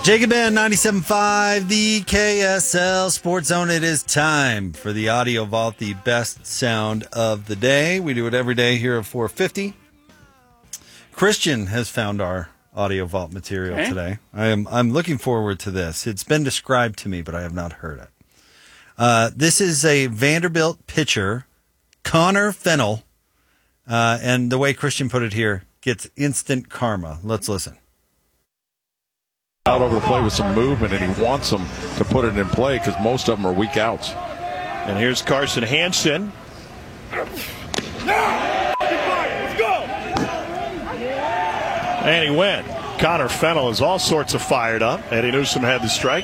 Jacob Band 97.5, the KSL Sports Zone. It is time for the Audio Vault, the best sound of the day. We do it every day here at 4:50. Christian has found our Audio Vault material today. I'm looking forward to this. It's been described to me, but I have not heard it. This is a Vanderbilt pitcher, Connor Fennell, and the way Christian put it here, gets instant karma. Let's listen. Out over the plate with some movement, and he wants them to put it in play because most of them are weak outs. And here's Carson Hansen. And he went. Connor Fennell is all sorts of fired up. Eddie Newsom had the strike.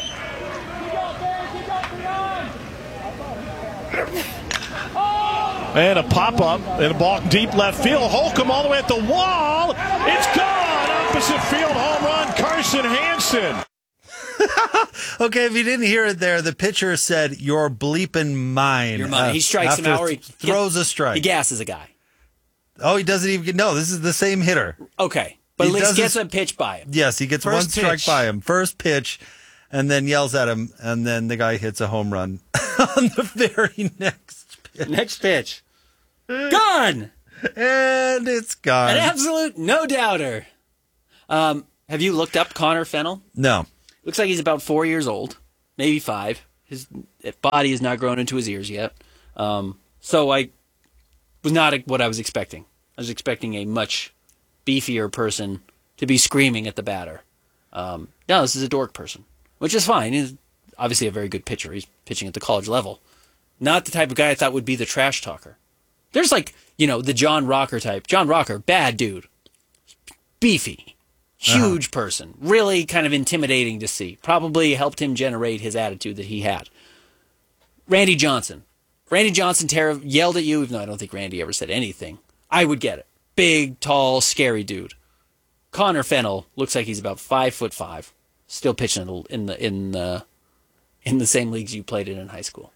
And a pop-up and a ball deep left field. Holcomb all the way at the wall. It's gone. Opposite field home run, Carson Hansen. Okay, if you didn't hear it there, the pitcher said, "You're bleeping mine." You're mine. He strikes him out, or he throws a strike. He gasses a guy. Oh, he doesn't even get. No, this is the same hitter. Okay, but at least gets a pitch by him. Yes, he gets one strike by him. First pitch, and then yells at him, and then the guy hits a home run on the very next pitch. Next pitch. Gone! And it's gone. An absolute no-doubter. Have you looked up Connor Fennell? No. Looks like he's about 4 years old, maybe 5. His body is not grown into his ears yet. So I was not what I was expecting. I was expecting a much beefier person to be screaming at the batter. No, this is a dork person, which is fine. He's obviously a very good pitcher. He's pitching at the college level. Not the type of guy I thought would be the trash talker. There's like, the John Rocker type. John Rocker, bad dude. Beefy. Huge person. Really kind of intimidating to see. Probably helped him generate his attitude that he had. Randy Johnson. Randy Johnson yelled at you, even though I don't think Randy ever said anything. I would get it. Big, tall, scary dude. Connor Fennell looks like he's about 5'5", still pitching in the same leagues you played in high school.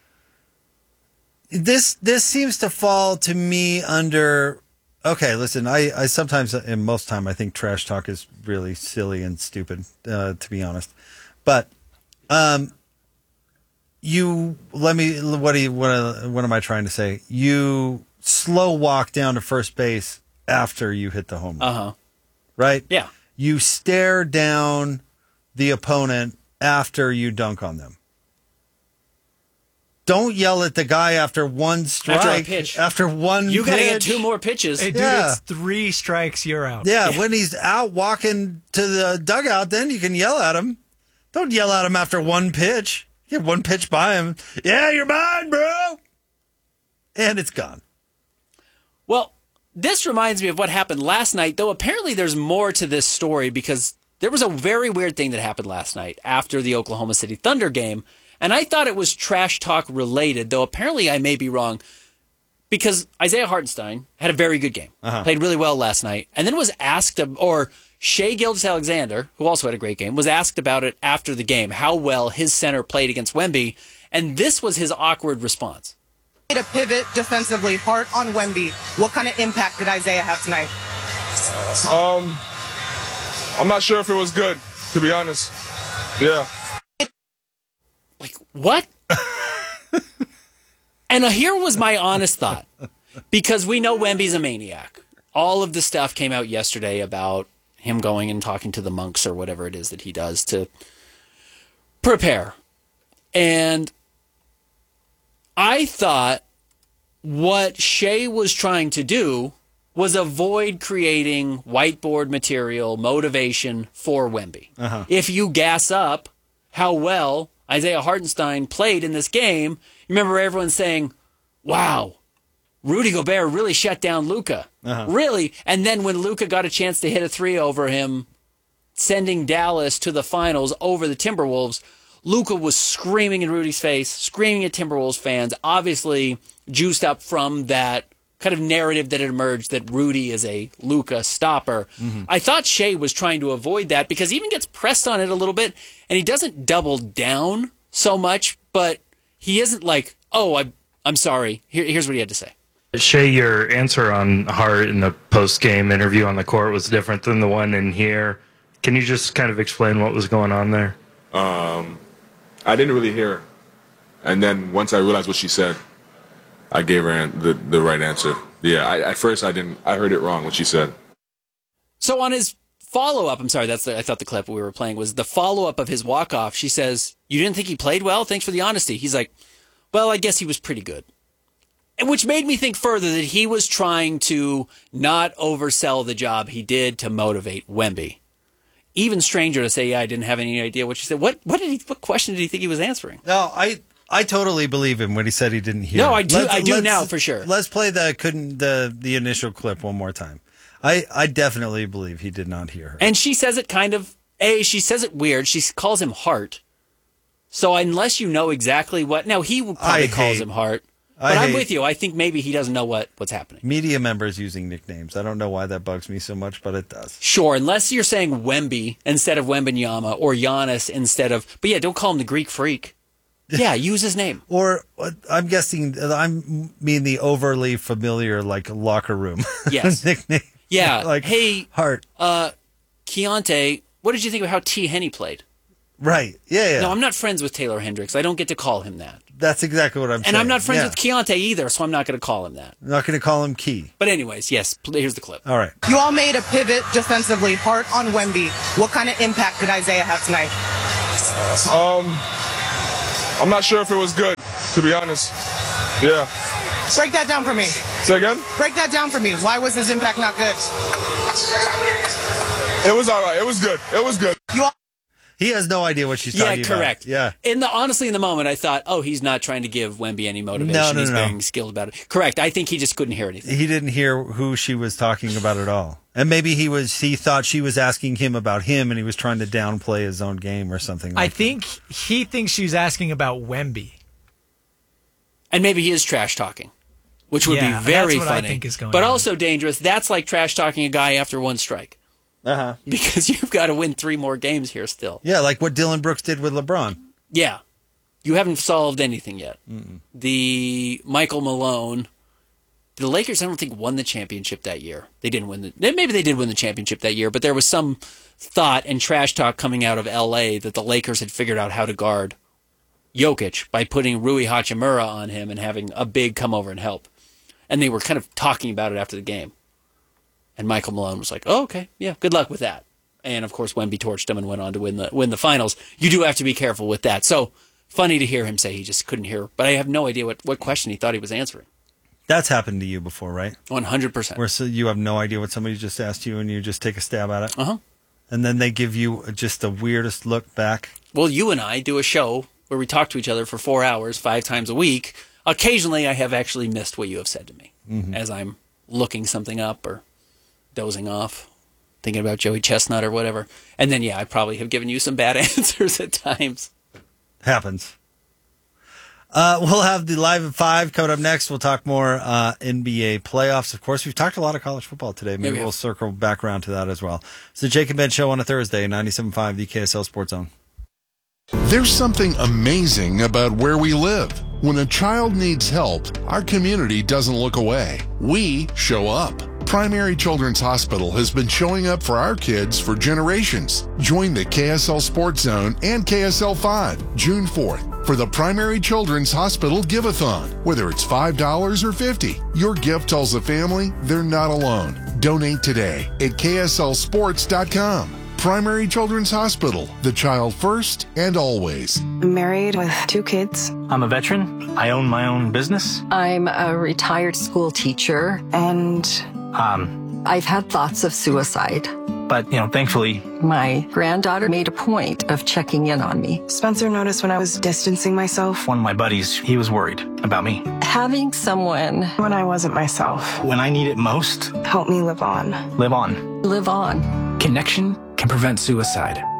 This seems to fall to me under. Okay, listen. I sometimes, and most time, I think trash talk is really silly and stupid. To be honest, but you let me. What am I trying to say? You slow walk down to first base after you hit the home run. Right? Yeah. You stare down the opponent after you dunk on them. Don't yell at the guy after one strike. After a pitch. After one pitch. You got to get 2 more pitches. Hey, dude, it's 3 strikes, you're out. Yeah, when he's out walking to the dugout, then you can yell at him. Don't yell at him after one pitch. Get one pitch by him. Yeah, you're mine, bro. And it's gone. Well, this reminds me of what happened last night, though apparently there's more to this story because there was a very weird thing that happened last night after the Oklahoma City Thunder game. And I thought it was trash talk related, though apparently I may be wrong, because Isaiah Hartenstein had a very good game, played really well last night, and then was asked, or Shai Gilgeous-Alexander, who also had a great game, was asked about it after the game, how well his center played against Wemby, and this was his awkward response. To pivot defensively hard on Wemby, what kind of impact did Isaiah have tonight? I'm not sure if it was good, to be honest. Yeah. Like, what? And here was my honest thought. Because we know Wemby's a maniac. All of the stuff came out yesterday about him going and talking to the monks or whatever it is that he does to prepare. And I thought what Shai was trying to do was avoid creating whiteboard material, motivation for Wemby. If you gas up how well Isaiah Hartenstein played in this game, remember everyone saying, wow, Rudy Gobert really shut down Luka. Really? And then when Luka got a chance to hit a 3 over him, sending Dallas to the finals over the Timberwolves, Luka was screaming in Rudy's face, screaming at Timberwolves fans, obviously juiced up from that kind of narrative that had emerged that Rudy is a Luka stopper. I thought Shai was trying to avoid that because he even gets pressed on it a little bit, and he doesn't double down so much, but he isn't like, oh, I'm sorry. Here's what he had to say. Shai, your answer on Hart in the post-game interview on the court was different than the one in here. Can you just kind of explain what was going on there? I didn't really hear her. And then once I realized what she said, I gave her the right answer. Yeah, at first I heard it wrong what she said. So on his follow-up, I'm sorry, I thought the clip we were playing was the follow-up of his walk-off. She says, "You didn't think he played well? Thanks for the honesty." He's like, "Well, I guess he was pretty good." And which made me think further that he was trying to not oversell the job he did to motivate Wemby. Even stranger to say, "Yeah, I didn't have any idea what she said." What question did he think he was answering? No, I totally believe him when he said he didn't hear. No, I do now for sure. Let's play the initial clip one more time. I definitely believe he did not hear her. And she says it she says it weird. She calls him Hart. So unless you know exactly what, now he probably calls him Hart. But I'm with you. I think maybe he doesn't know what's happening. Media members using nicknames. I don't know why that bugs me so much, but it does. Sure, unless you're saying Wemby instead of Wembanyama or Giannis instead of, but yeah, don't call him the Greek Freak. Yeah, use his name. Or I'm guessing mean the overly familiar like locker room nickname. Yeah. Like, hey, Hart. Keontae, what did you think of how T. Henny played? Right. Yeah. No, I'm not friends with Taylor Hendricks. I don't get to call him that. That's exactly what I'm saying. And I'm not friends with Keontae either, so I'm not going to call him that. I'm not going to call him Key. But anyways, yes, here's the clip. All right. You all made a pivot defensively, Hart on Wemby. What kind of impact did Isaiah have tonight? I'm not sure if it was good, to be honest. Yeah. Break that down for me. Say again? Break that down for me. Why was his impact not good? It was all right. It was good. It was good. He has no idea what she's talking about. Yeah, correct. Yeah. Honestly, in the moment, I thought, he's not trying to give Wemby any motivation. He's being skilled about it. Correct. I think he just couldn't hear anything. He didn't hear who she was talking about at all. And maybe he thought she was asking him about him and he was trying to downplay his own game or something like I think he thinks she's asking about Wemby. And maybe he is trash talking, which would be very that's what funny. I think is going but on. also dangerous. That's like trash talking a guy after one strike. Uh-huh. Because you've got to win 3 more games here still. Yeah, like what Dylan Brooks did with LeBron. Yeah. You haven't solved anything yet. Mm-mm. The Michael Malone, the Lakers, I don't think, won the championship that year. They didn't win maybe they did win the championship that year, but there was some thought and trash talk coming out of LA that the Lakers had figured out how to guard Jokic by putting Rui Hachimura on him and having a big come over and help. And they were kind of talking about it after the game. And Michael Malone was like, "Oh, okay, yeah, good luck with that." And of course, Wemby torched him and went on to win the finals. You do have to be careful with that. So funny to hear him say he just couldn't hear, but I have no idea what question he thought he was answering. That's happened to you before, right? 100%. Where so you have no idea what somebody just asked you and you just take a stab at it? Uh-huh. And then they give you just the weirdest look back? Well, you and I do a show where we talk to each other for 4 hours, 5 times a week. Occasionally, I have actually missed what you have said to me as I'm looking something up or dozing off, thinking about Joey Chestnut or whatever. And then, I probably have given you some bad answers at times. Happens. We'll have the Live at 5 coming up next. We'll talk more NBA playoffs. Of course, we've talked a lot of college football today. Maybe we'll circle back around to that as well. It's the Jake and Ben Show on a Thursday, 97.5, the KSL Sports Zone. There's something amazing about where we live. When a child needs help, our community doesn't look away. We show up. Primary Children's Hospital has been showing up for our kids for generations. Join the KSL Sports Zone and KSL 5, June 4th, for the Primary Children's Hospital Give-a-thon. Whether it's $5 or $50, your gift tells the family they're not alone. Donate today at KSLSports.com. Primary Children's Hospital, the child first and always. I'm married with 2 kids. I'm a veteran. I own my own business. I'm a retired school teacher, and I've had thoughts of suicide. But, thankfully, my granddaughter made a point of checking in on me. Spencer noticed when I was distancing myself. One of my buddies, he was worried about me. Having someone when I wasn't myself. When I need it most. Help me live on. Live on. Live on. Connection can prevent suicide.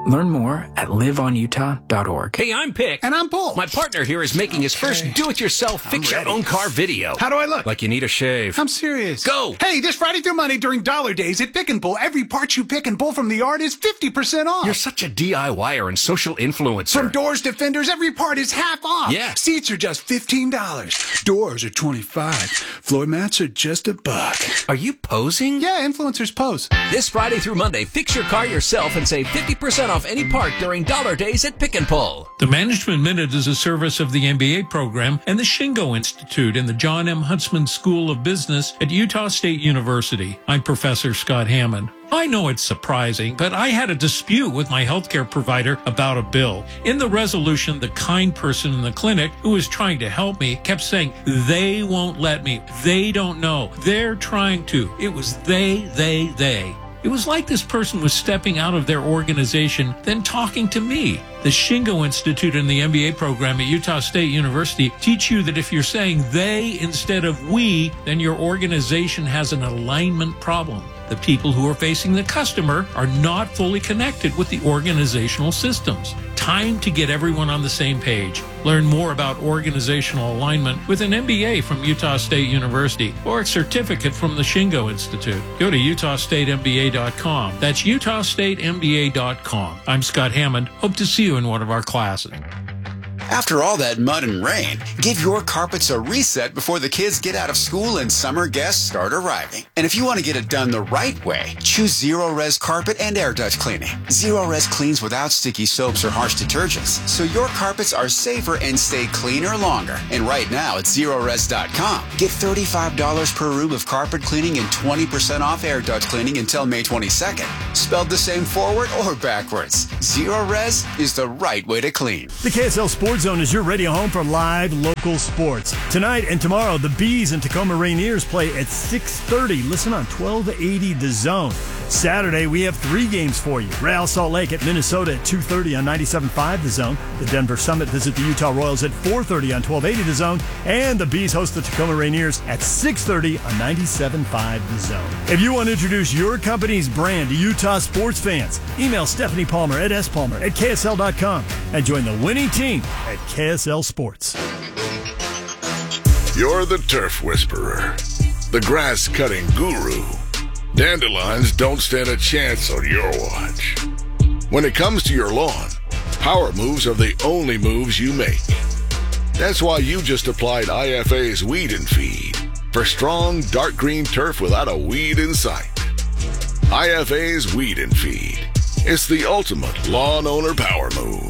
Learn more at liveonutah.org. Hey, I'm Pick. And I'm Paul. My partner here is making his first do-it-yourself fix-your-own-car video. How do I look? Like you need a shave. I'm serious. Go! Hey, this Friday through Monday during Dollar Days at Pick and Pull, every part you pick and pull from the yard is 50% off. You're such a DIYer and social influencer. From doors to fenders, every part is half off. Yeah. Seats are just $15. Doors are $25. Floor mats are just $1. Are you posing? Yeah, influencers pose. This Friday through Monday, fix your car yourself and save 50% off any part during Dollar Days at Pick and Pull. The Management Minute is a service of the MBA program and the Shingo Institute and the John M. Huntsman School of Business at Utah State University. I'm Professor Scott Hammond. I know it's surprising, but I had a dispute with my healthcare provider about a bill. In the resolution, the kind person in the clinic who was trying to help me kept saying, they won't let me. They don't know. They're trying to. It was they. It was like this person was stepping out of their organization, then talking to me. The Shingo Institute and the MBA program at Utah State University teach you that if you're saying they instead of we, then your organization has an alignment problem. The people who are facing the customer are not fully connected with the organizational systems. Time to get everyone on the same page. Learn more about organizational alignment with an MBA from Utah State University or a certificate from the Shingo Institute. Go to utahstatemba.com. That's utahstatemba.com. I'm Scott Hammond. Hope to see you in one of our classes. After all that mud and rain, give your carpets a reset before the kids get out of school and summer guests start arriving. And if you want to get it done the right way, choose Zero-Res Carpet and Air Dutch Cleaning. Zero-Res cleans without sticky soaps or harsh detergents, so your carpets are safer and stay cleaner longer. And right now at Zerores.com, get $35 per room of carpet cleaning and 20% off Air Dutch Cleaning until May 22nd. Spelled the same forward or backwards, Zero-Res is the right way to clean. The KSL Sports Zone is your radio home for live local sports. Tonight and tomorrow, the Bees and Tacoma Rainiers play at 6:30. Listen on 1280 The Zone. Saturday, we have 3 games for you. Real Salt Lake at Minnesota at 2:30 on 97.5 The Zone. The Denver Summit visit the Utah Royals at 4:30 on 1280 The Zone. And the Bees host the Tacoma Rainiers at 6:30 on 97.5 The Zone. If you want to introduce your company's brand to Utah sports fans, email Stephanie Palmer at spalmer@ksl.com and join the winning team at KSL Sports. You're the turf whisperer, the grass-cutting guru. Dandelions don't stand a chance on your watch. When it comes to your lawn, power moves are the only moves you make. That's why you just applied IFA's Weed and Feed for strong, dark green turf without a weed in sight. IFA's Weed and Feed. It's the ultimate lawn owner power move.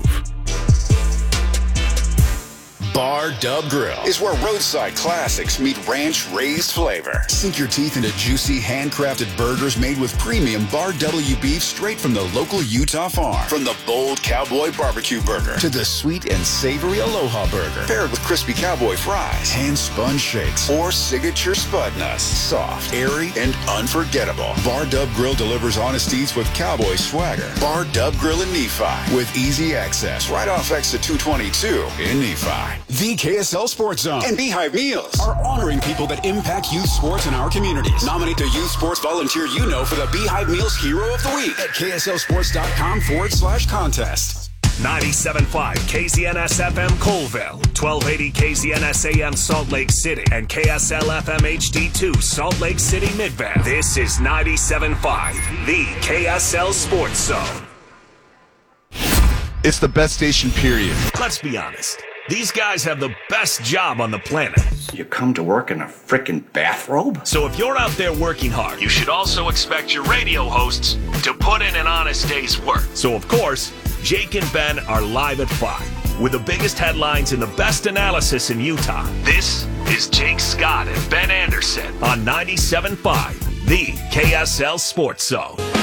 Bar Dub Grill is where roadside classics meet ranch-raised flavor. Sink your teeth into juicy, handcrafted burgers made with premium Bar W beef straight from the local Utah farm. From the bold cowboy barbecue burger to the sweet and savory Aloha burger, paired with crispy cowboy fries, hand-spun shakes, or signature spud nuts. Soft, airy, and unforgettable. Bar Dub Grill delivers honest eats with cowboy swagger. Bar Dub Grill in Nephi with easy access right off exit 222 in Nephi. The KSL Sports Zone and Beehive Meals are honoring people that impact youth sports in our communities. Nominate the youth sports volunteer you know for the Beehive Meals Hero of the Week at KSLSports.com/contest. 97.5 KZNS FM Colville, 1280 KZNS AM Salt Lake City, and KSL FM HD2 Salt Lake City Midvale. This is 97.5, the KSL Sports Zone. It's the best station, period. Let's be honest. These guys have the best job on the planet. You come to work in a frickin' bathrobe? So if you're out there working hard, you should also expect your radio hosts to put in an honest day's work. So of course, Jake and Ben are live at 5 with the biggest headlines and the best analysis in Utah. This is Jake Scott and Ben Anderson on 97.5, the KSL Sports Zone.